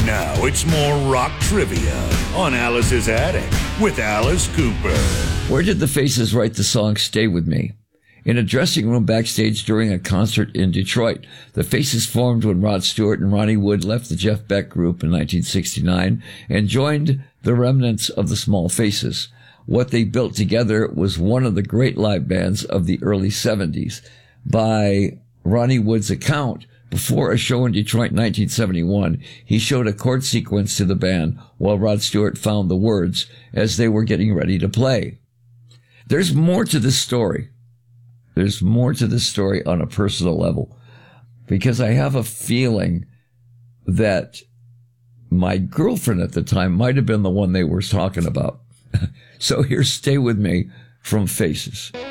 Now it's more rock trivia on Alice's Attic with Alice Cooper. Where did the Faces write the song Stay With Me? In a dressing room backstage during a concert in Detroit. The Faces formed when Rod Stewart and Ronnie Wood left the Jeff Beck Group in 1969 and joined the remnants of the Small Faces. What they built together was one of the great live bands of the early 70s. By Ronnie Wood's account, before a show in Detroit in 1971, he showed a chord sequence to the band while Rod Stewart found the words as they were getting ready to play. There's more to this story. There's more to this story on a personal level, because I have a feeling that my girlfriend at the time might have been the one they were talking about. So here's Stay With Me from Faces.